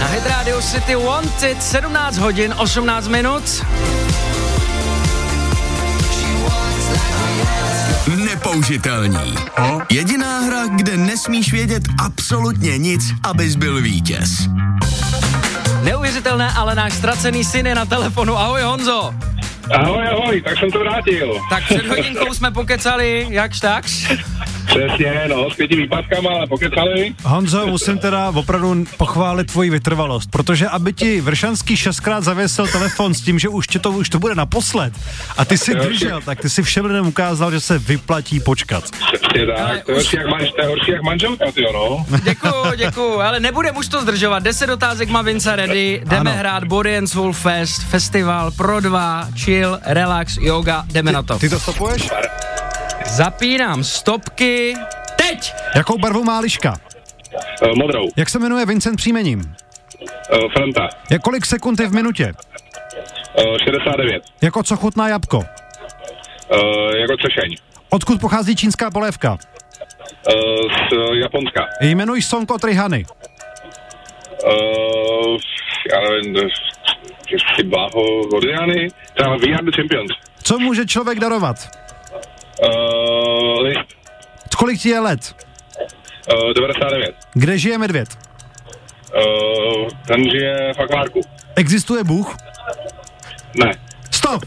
Na Hit Radio City Wanted 17 hodin 18 minut. Nepoužitelný. Jediná hra, kde nesmíš vědět absolutně nic, abys byl vítěz. Neuvěřitelné, ale náš ztracený syn je na telefonu. Ahoj Honzo. Ahoj, tak jsem to vrátil. Tak před hodinkou jsme pokecali, jakž takž? Přesně, s 5 výpadkama, ale pokecali. Honzo, musím teda opravdu pochválit tvoji vytrvalost, protože aby ti Vršanský 6krát zavěsil telefon s tím, že už to bude naposled a ty si držel, tak ty si všem lidem ukázal, že se vyplatí počkat. Přesně tak, to je horší jak manželka, tyjo, no. Děkuju, ale nebudem už to zdržovat. 10 otázek má Vince ready, jdeme hrát Body and Soul Fest, festival pro dva, chill, relax, yoga, jdeme na to. Ty to stopuješ? Zapínám stopky, teď! Jakou barvu má liška? Modrou. Jak se jmenuje Vincent příjmením? Franta. Jak kolik sekund je v minutě? 69. Jako co chutná jabko? Jako třešeň. Odkud pochází čínská polévka? Z Japonska. Jmenuj song od Rihany. Já nevím, od Rihanny. Třeba We Are The Champions. Co může člověk darovat? List. Kolik ti je let? 99. Kde žije medvěd? Ten žije v akvárku. Existuje Bůh? Ne. Stop!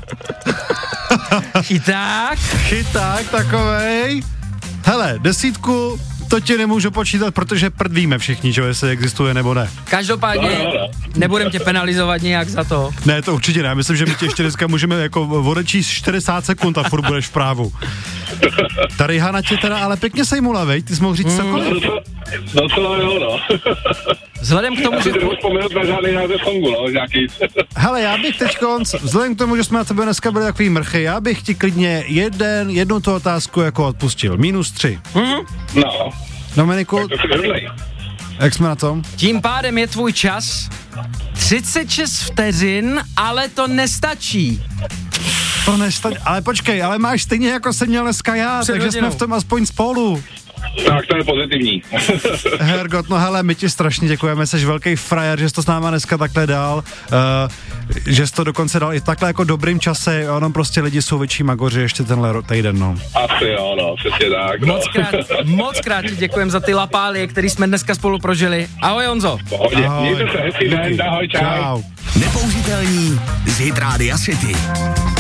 Chyták takovej. Hele, 10, to ti nemůžu počítat, protože víme všichni, že jestli existuje nebo ne. Každopádně nebudem tě penalizovat nějak za to. Ne, to určitě ne. Myslím, že my tě ještě dneska můžeme jako odečíst 40 sekund a furt budeš v právu. Ta Rihana tě teda ale pěkně sejmula, vej? Ty jsi mohl říct cokoliv? Docela jo, no. Vzhledem k tomu, že... vzpomenout na žádný název songu, no, nějaký. Hele, já bych vzhledem k tomu, že jsme na tebe dneska byli takový mrchy, já bych ti klidně jednu tu otázku jako odpustil. -3. No. Dominiku, jak jsme na tom? Tím pádem je tvůj čas 36 vteřin, ale to nestačí. To nestačí, ale počkej, ale máš stejně jako jsem měl dneska já, takže jsme v tom aspoň spolu. Tak to je pozitivní. Hergot, no hele, my ti strašně děkujeme, jsi velký frajer, že jsi to s náma dneska takhle dal, že jsi to dokonce dal i takhle jako dobrým čase, ono prostě lidi jsou větší magoři ještě tenhle týden, no. Asi jo, no, přesně tak. No. Moc krát ti děkujem za ty lapálie, který jsme dneska spolu prožili. Ahoj Honzo. Pohodě, mějte se hezký den, ahoj, čau. Nepoužitelný z Hit Rádia City.